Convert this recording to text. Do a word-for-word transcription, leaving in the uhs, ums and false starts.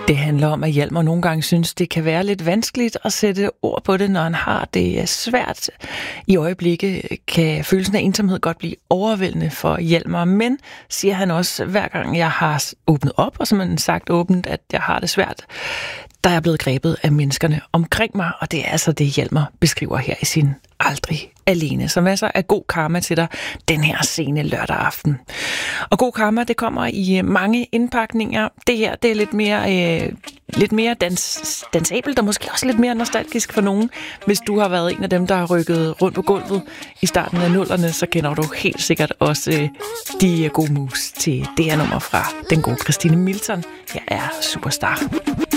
Det handler om, at Hjalmar nogle gange synes, det kan være lidt vanskeligt at sætte ord på det, når han har det svært. I øjeblikket kan følelsen af ensomhed godt blive overvældende for Hjalmar, men siger han også, hver gang jeg har åbnet op, og som han sagt åbent, at jeg har det svært, der er jeg blevet grebet af menneskerne omkring mig, og det er altså det, Hjalmar beskriver her i sin Aldrig Alene. Så masser af god karma til dig den her sene lørdag aften. Og god karma, det kommer i mange indpakninger. Det her, det er lidt mere, øh, lidt mere dans, dansabelt og måske også lidt mere nostalgisk for nogen. Hvis du har været en af dem, der har rykket rundt på gulvet i starten af nullerne, så kender du helt sikkert også øh, de gode moves til det her nummer fra den gode Christine Milton. Jeg er Superstar.